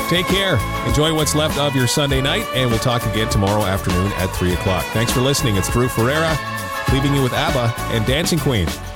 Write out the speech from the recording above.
Take care. Enjoy what's left of your Sunday night, and we'll talk again tomorrow afternoon at 3 o'clock. Thanks for listening. It's Drew Ferreira, leaving you with ABBA and Dancing Queen.